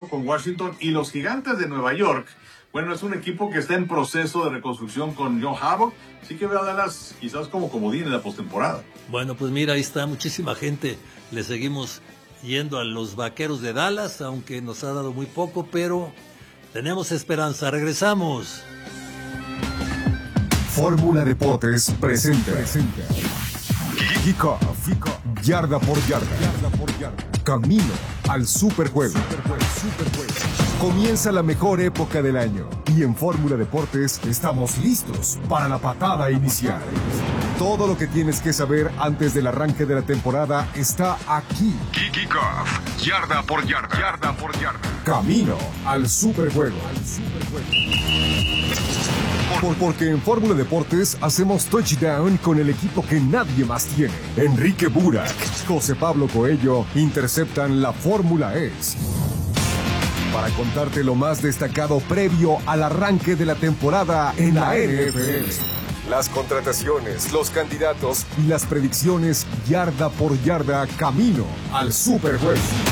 con Washington. Y los Gigantes de Nueva York, bueno, es un equipo que está en proceso de reconstrucción con John Harbaugh. Así que veo a Dallas quizás como comodín en la postemporada. Bueno, pues mira, ahí está muchísima gente. Le seguimos yendo a los Vaqueros de Dallas, aunque nos ha dado muy poco, pero tenemos esperanza. Regresamos. Fórmula Deportes presenta. Kickoff. Yarda por yarda. Camino al Superjuego. Comienza la mejor época del año y en Fórmula Deportes estamos listos para la patada inicial. Todo lo que tienes que saber antes del arranque de la temporada está aquí. Kickoff. Yarda por yarda. Camino al Superjuego. Porque en Fórmula Deportes hacemos touchdown con el equipo que nadie más tiene. Enrique Burak, José Pablo Coello interceptan la Fórmula E. Para contarte lo más destacado previo al arranque de la temporada en la NFL. Las contrataciones, los candidatos y las predicciones yarda por yarda camino al Superjuego.